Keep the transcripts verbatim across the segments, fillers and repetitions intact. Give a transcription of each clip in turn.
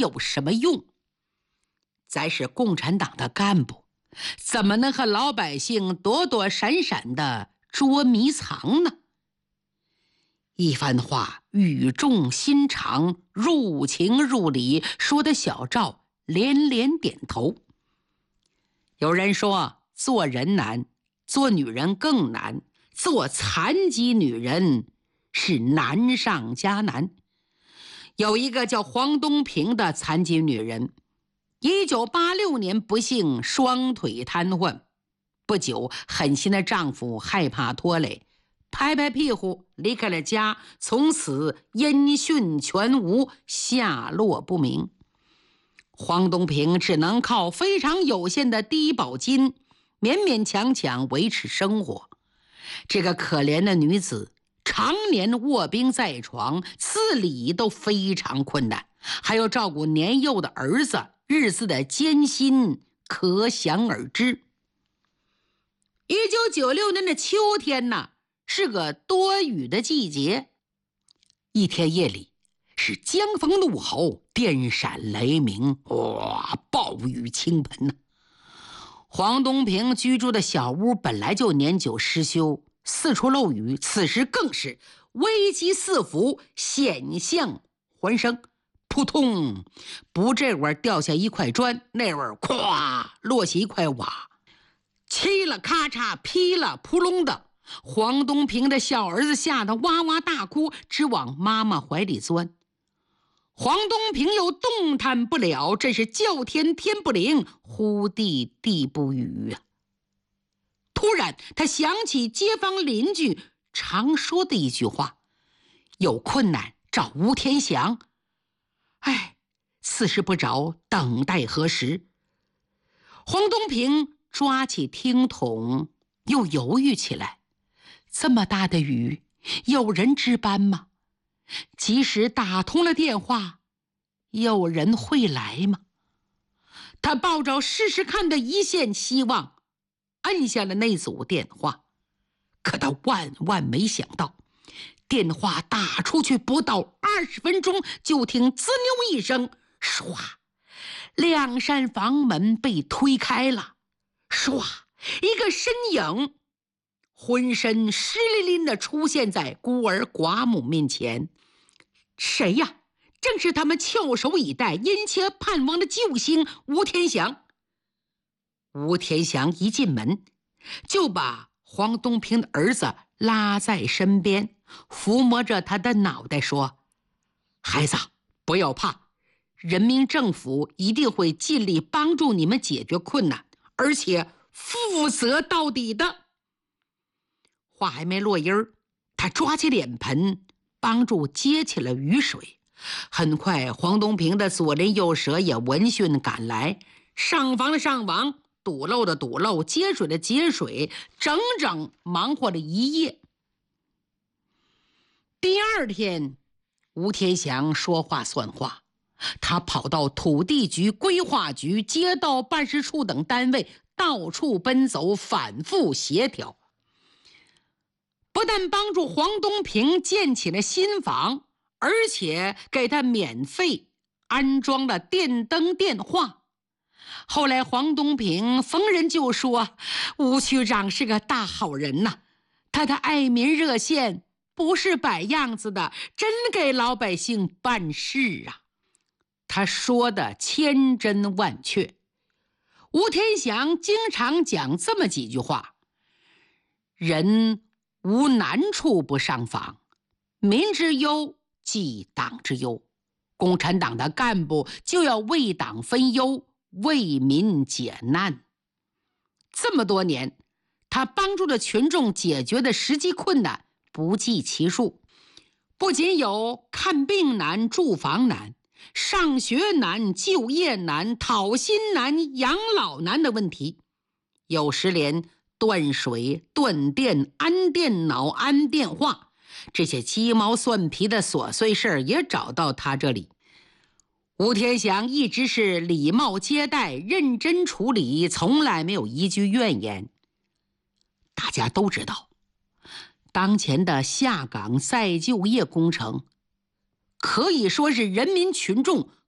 有什么用？咱是共产党的干部，怎么能和老百姓躲躲闪闪的捉迷藏呢？一番话语重心长，入情入理，说的小赵连连点头。有人说，做人难，做女人更难，做残疾女人是难上加难。有一个叫黄东平的残疾女人，一九八六年不幸双腿瘫痪，不久狠心的丈夫害怕拖累，拍拍屁股离开了家，从此音讯全无，下落不明。黄东平只能靠非常有限的低保金勉勉强强维持生活。这个可怜的女子常年卧病在床，自理都非常困难，还要照顾年幼的儿子，日子的艰辛可想而知。一九九六年的秋天呢，是个多雨的季节。一天夜里，是江风怒吼，电闪雷鸣，哇，暴雨倾盆呢。黄东平居住的小屋本来就年久失修，四处漏雨，此时更是危机四伏，险象环生。扑通，不这会儿掉下一块砖，那会儿咵落下一块瓦，嘁了咔嚓，噼了扑隆的。黄东平的小儿子吓得哇哇大哭，直往妈妈怀里钻。黄东平又动弹不了，真是叫天天不灵，呼地地不语啊！突然他想起街坊邻居常说的一句话，有困难找吴天祥。哎，此时不着，等待何时？黄东平抓起听筒，又犹豫起来。这么大的雨，有人值班吗？即使打通了电话，有人会来吗？他抱着试试看的一线希望，按下了那组电话。可他万万没想到，电话打出去不到二十分钟，就听滋溜一声，唰，两扇房门被推开了，唰，一个身影浑身湿淋淋的出现在孤儿寡母面前。谁呀？正是他们翘首以待、殷切盼望的救星吴天祥。吴天祥一进门，就把黄东平的儿子拉在身边，抚摸着他的脑袋说：“孩子，不要怕，人民政府一定会尽力帮助你们解决困难，而且负责到底的。”话还没落音儿，他抓起脸盆帮助接起了雨水。很快黄东平的左邻右舍也闻讯赶来，上房的上房，堵漏的堵漏，接水的接水，整整忙活了一夜。第二天，吴天祥说话算话，他跑到土地局、规划局、街道办事处等单位，到处奔走，反复协调。不但帮助黄东平建起了新房，而且给他免费安装了电灯电话。后来黄东平逢人就说，吴区长是个大好人呐、啊，他的爱民热线不是摆样子的，真给老百姓办事啊。他说的千真万确。吴天祥经常讲这么几句话：人无难处不上访，民之忧即党之忧。共产党的干部就要为党分忧，为民解难。这么多年，他帮助了群众解决的实际困难不计其数，不仅有看病难、住房难、上学难、就业难、讨薪难、养老难的问题，有时连断水、断电、安电脑、安电话，这些鸡毛蒜皮的琐碎事儿也找到他这里。吴天祥一直是礼貌接待、认真处理，从来没有一句怨言。大家都知道，当前的下岗再就业工程可以说是人民群众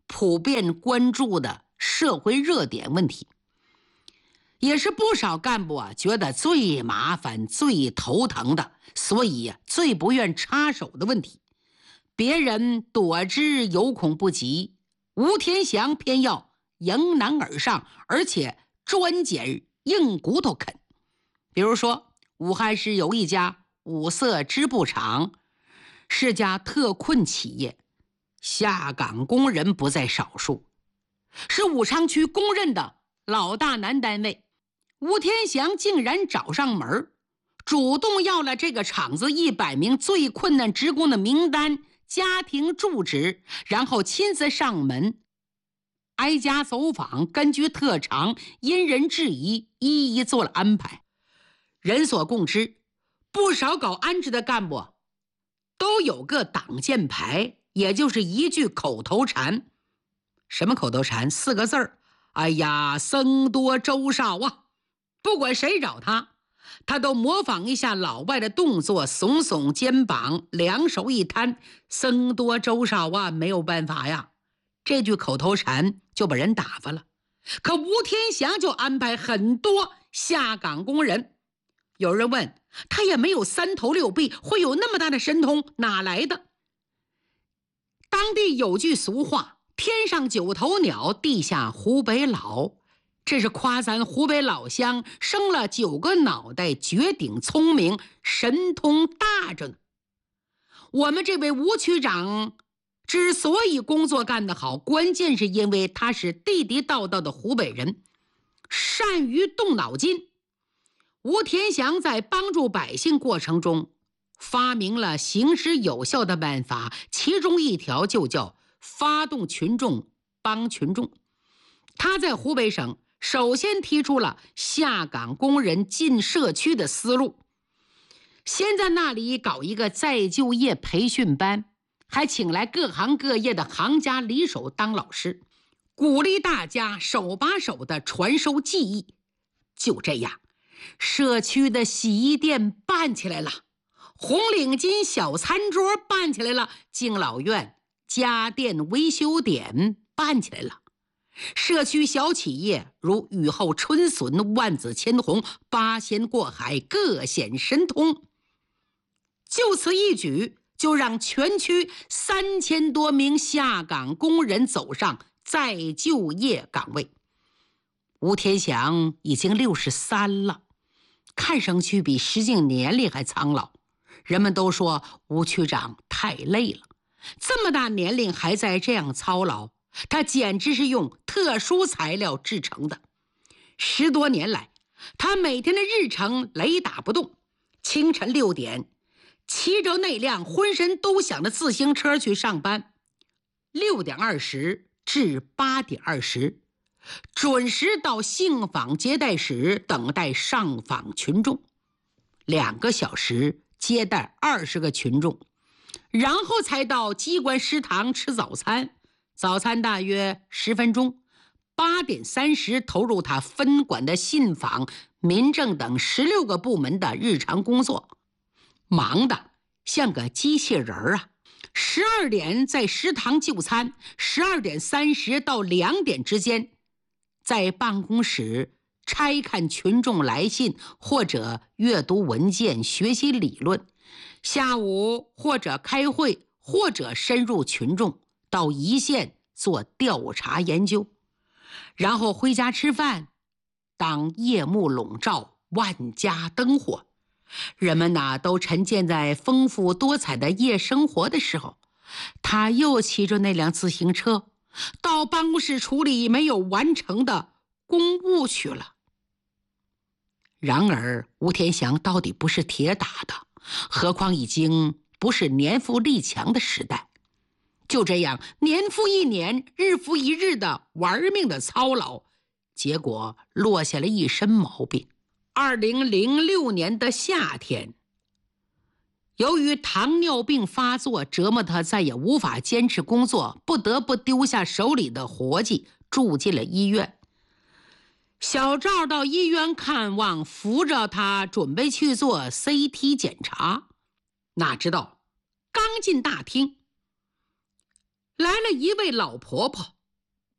普遍关注的社会热点问题，也是不少干部啊觉得最麻烦、最头疼的，所以呀、啊、最不愿插手的问题。别人躲之有恐不及，吴天祥偏要迎难而上，而且专捡硬骨头啃。比如说，武汉市有一家五色织布厂，是家特困企业，下岗工人不在少数，是武昌区公认的老大难单位。吴天祥竟然找上门，主动要了这个厂子一百名最困难职工的名单、家庭住址，然后亲自上门挨家走访，根据特长因人制宜一一做了安排。人所共知，不少搞安置的干部都有个挡箭牌，也就是一句口头禅。什么口头禅？四个字儿，哎呀，僧多粥少啊！不管谁找他，他都模仿一下老外的动作，耸耸肩膀，两手一摊，僧多粥少啊，没有办法呀。这句口头禅就把人打发了。可吴天祥就安排很多下岗工人。有人问，他也没有三头六臂，会有那么大的神通，哪来的？当地有句俗话，天上九头鸟，地下湖北佬，这是夸咱湖北老乡生了九个脑袋，绝顶聪明，神通大着呢。我们这位吴区长之所以工作干得好，关键是因为他是地地道道的湖北人，善于动脑筋。吴天祥在帮助百姓过程中发明了行之有效的办法，其中一条就叫发动群众帮群众。他在湖北省首先提出了下岗工人进社区的思路，先在那里搞一个再就业培训班，还请来各行各业的行家里手当老师，鼓励大家手把手的传授技艺。就这样，社区的洗衣店办起来了，红领巾小餐桌办起来了，敬老院、家电维修点办起来了，社区小企业如雨后春笋、万紫千红、八仙过海，各显神通。就此一举，就让全区三千多名下岗工人走上再就业岗位。吴天祥已经六十三了，看上去比实际年龄还苍老。人们都说吴区长太累了，这么大年龄还在这样操劳，他简直是用特殊材料制成的。十多年来，他每天的日程雷打不动。清晨六点，骑着那辆浑身都响的自行车去上班，六点二十至八点二十，准时到信访接待室等待上访群众，两个小时接待二十个群众，然后才到机关食堂吃早餐，早餐大约十分钟。八点三十投入他分管的信访、民政等十六个部门的日常工作，忙得像个机器人啊！十二点在食堂就餐，十二点三十到两点之间，在办公室拆看群众来信，或者阅读文件、学习理论。下午或者开会，或者深入群众，到一线做调查研究，然后回家吃饭。当夜幕笼罩，万家灯火，人们呐都沉浸在丰富多彩的夜生活的时候，他又骑着那辆自行车到办公室处理没有完成的公务去了。然而吴天祥到底不是铁打的，何况已经不是年富力强的时代。就这样年复一年，日复一日的玩命的操劳，结果落下了一身毛病。二零零六年的夏天，由于糖尿病发作折磨他，再也无法坚持工作，不得不丢下手里的活计，住进了医院。小赵到医院看望，扶着他准备去做 C T 检查，哪知道刚进大厅，来了一位老婆婆，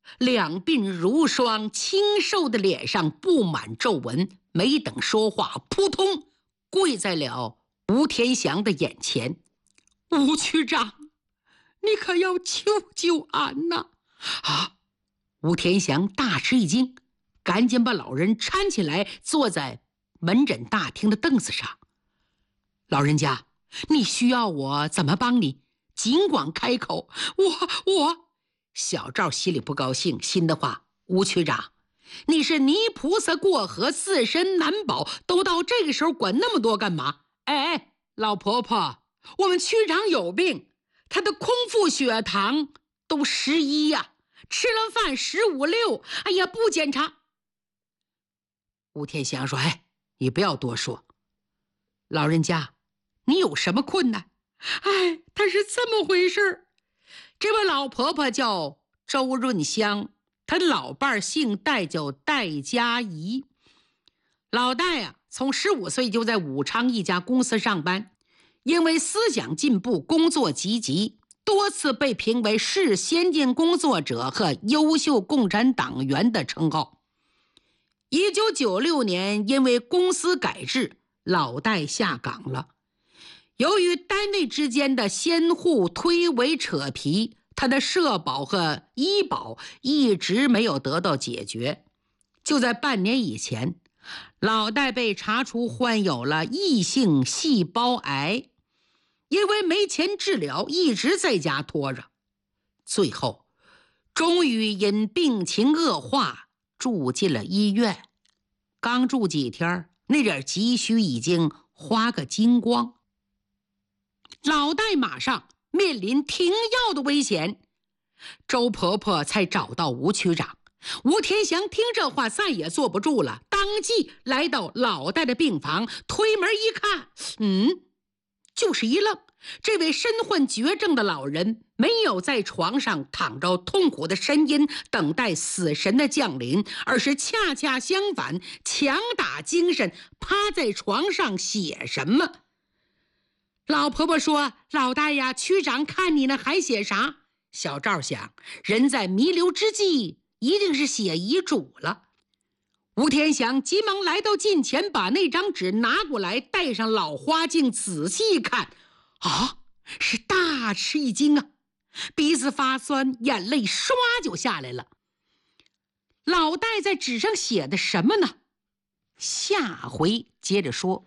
两鬓如霜、清瘦的脸上布满皱纹，没等说话，扑通跪在了吴天祥的眼前。吴区长，你可要救救俺呐！啊！吴天祥大吃一惊，赶紧把老人搀起来，坐在门诊大厅的凳子上。老人家，你需要我怎么帮你？尽管开口。我我小赵心里不高兴，心的话，吴区长，你是泥菩萨过河，自身难保，都到这个时候管那么多干嘛？哎哎，老婆婆，我们区长有病，他的空腹血糖都十一呀，吃了饭十五六，哎呀，不检查。吴天祥说：“哎，你不要多说，老人家，你有什么困难？”哎，他是这么回事。这位老婆婆叫周润香，她的老伴姓戴，叫戴佳怡。老戴啊，从十五岁就在武昌一家公司上班，因为思想进步，工作积极，多次被评为市先进工作者和优秀共产党员的称号。一九九六年，因为公司改制，老戴下岗了。由于单位之间的相互推诿扯皮，他的社保和医保一直没有得到解决。就在半年以前，老戴被查出患有了异性细胞癌，因为没钱治疗，一直在家拖着，最后终于因病情恶化住进了医院。刚住几天，那点积蓄已经花个精光。老戴马上面临停药的危险，周婆婆才找到吴区长。吴天祥听这话再也坐不住了，当即来到老戴的病房，推门一看，嗯，就是一愣。这位身患绝症的老人没有在床上躺着痛苦的呻吟，等待死神的降临，而是恰恰相反，强打精神，趴在床上写什么。老婆婆说：“老大呀，区长看你呢，还写啥？”小赵想，人在弥留之际，一定是写遗嘱了。吴天祥急忙来到近前，把那张纸拿过来，戴上老花镜，仔细一看，啊，是大吃一惊啊，鼻子发酸，眼泪唰就下来了。老戴在纸上写的什么呢？下回接着说。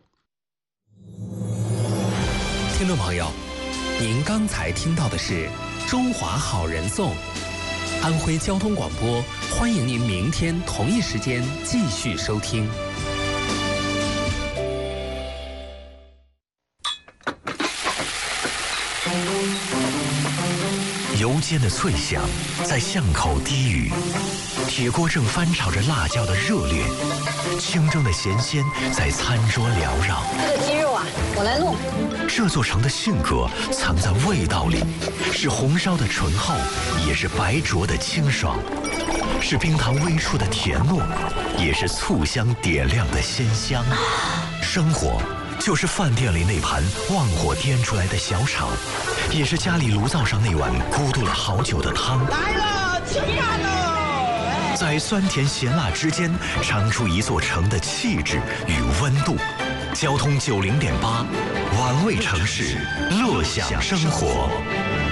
听众朋友，您刚才听到的是《中华好人颂》，安徽交通广播，欢迎您明天同一时间继续收听。 油煎的脆响在巷口低语，铁锅正翻炒着辣椒的热烈，清蒸的咸鲜在餐桌缭绕。 这个鸡肉啊，我来弄。 这座城的性格藏在味道里，是红烧的醇厚，也是白灼的清爽，是冰糖微出的甜糯，也是醋香点亮的鲜香。生活就是饭店里那盘旺火颠出来的小炒，也是家里炉灶上那碗咕嘟了好久的汤。 来了，吃饭了！ 在酸甜咸辣之间，尝出一座城的气质与温度。交通九零点八，玩味城市，乐享生活。